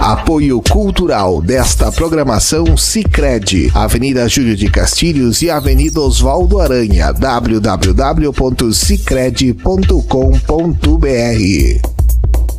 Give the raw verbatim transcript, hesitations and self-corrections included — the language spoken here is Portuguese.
Apoio cultural desta programação Sicredi, Avenida Júlio de Castilhos e Avenida Osvaldo Aranha, w w w ponto sicredi ponto com ponto b r.